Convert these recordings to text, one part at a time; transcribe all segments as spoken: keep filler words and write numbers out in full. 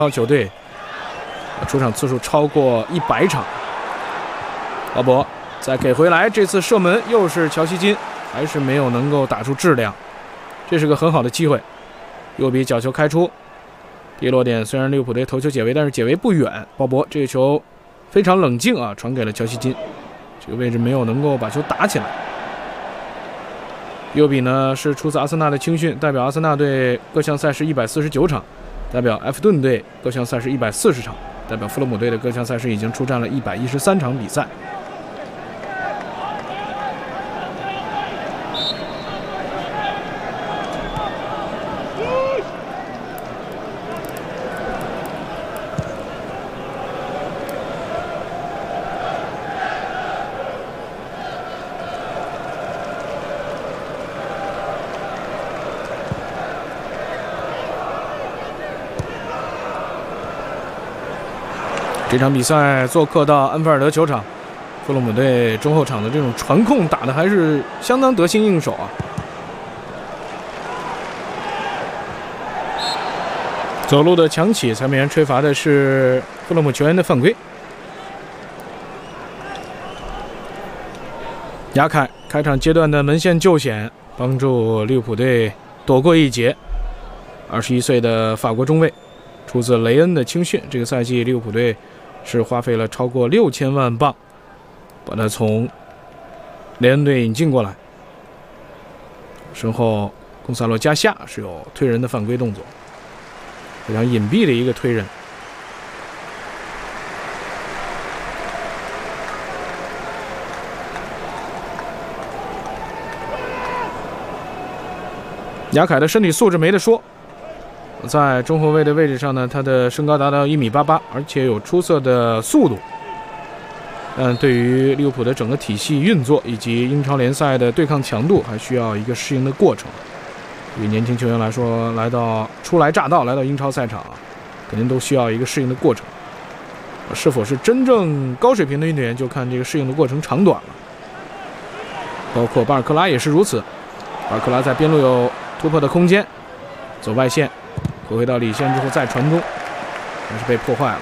球队出场次数超过一百场。鲍勃再给回来，这次射门又是乔西金，还是没有能够打出质量。这是个很好的机会。右比角球开出，跌落点虽然利物浦队头球解围，但是解围不远。鲍勃这个球非常冷静啊，传给了乔西金，这个位置没有能够把球打起来。右比呢是出自阿森纳的青训，代表阿森纳队各项赛事一百四十九场，代表埃弗顿队各项赛事一百四十场，代表富勒姆队的各项赛事已经出战了一百一十三场比赛。这场比赛做客到安菲尔德球场，富勒姆队中后场的这种传控打得还是相当得心应手啊。走路的强起，裁判员吹罚的是富勒姆球员的犯规。亚凯开场阶段的门线救险，帮助利物浦队躲过一劫。二十一岁的法国中卫，出自雷恩的青训，这个赛季利物浦队是花费了超过六千万镑，把他从雷恩队引进过来。身后贡萨洛加夏是有推人的犯规动作，非常隐蔽的一个推人。亚凯的身体素质没得说。在中后卫的位置上呢，他的身高达到一米八八，而且有出色的速度。但对于利物浦的整个体系运作以及英超联赛的对抗强度，还需要一个适应的过程。对于年轻球员来说，来到初来乍到，来到英超赛场，肯定都需要一个适应的过程。是否是真正高水平的运动员，就看这个适应的过程长短了。包括巴尔克拉也是如此。巴尔克拉在边路有突破的空间，走外线。回回到里线之后再传中，但是被破坏了。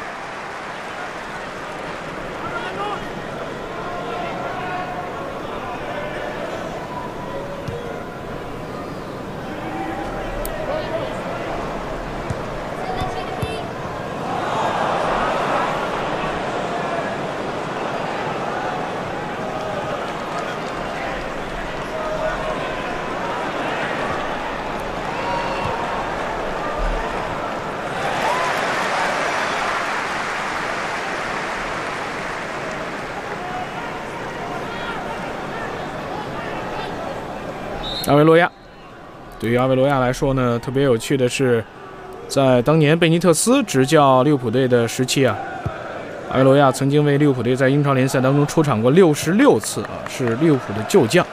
阿维罗亚，对于阿维罗亚来说呢，特别有趣的是，在当年贝尼特斯执教利物浦队的时期啊，阿维罗亚曾经为利物浦队在英超联赛当中出场过六十六次啊，是利物浦的旧将。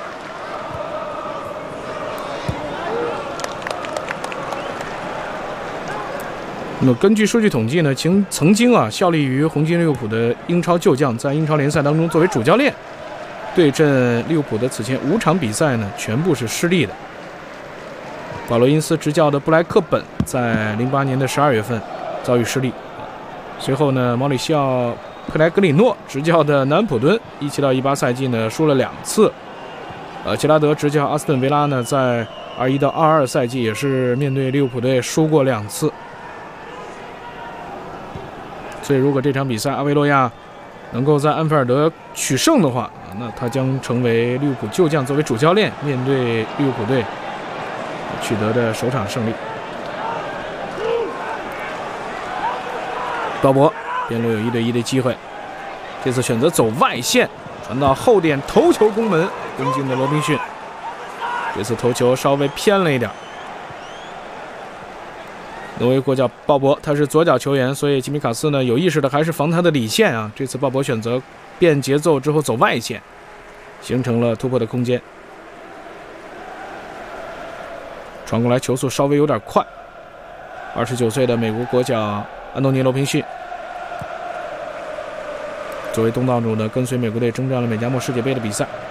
那么根据数据统计呢，曾曾经啊效力于红军利物浦的英超旧将，在英超联赛当中作为主教练。对阵利物浦的此前五场比赛呢，全部是失利的。保罗因斯执教的布莱克本在零八年的十二月份遭遇失利。随后呢，毛里西奥·佩莱格里诺执教的南安普敦一七到一八赛季呢输了两次。呃，杰拉德执教阿斯顿维拉呢，在二一到二二赛季也是面对利物浦队输过两次。所以，如果这场比赛阿维罗亚能够在安菲尔德取胜的话，那他将成为利物浦旧将作为主教练面对利物浦队取得的首场胜利。鲍勃边路有一对一的机会，这次选择走外线，传到后点头球攻门，跟进的罗宾逊。这次头球稍微偏了一点。挪威国脚鲍勃，他是左脚球员，所以吉米卡斯呢有意识的还是防他的里线啊。这次鲍勃选择变节奏之后走外线，形成了突破的空间。传过来球速稍微有点快。二十九岁的美国国脚安东尼·罗宾逊，作为东道主呢，跟随美国队征战了美加墨世界杯的比赛。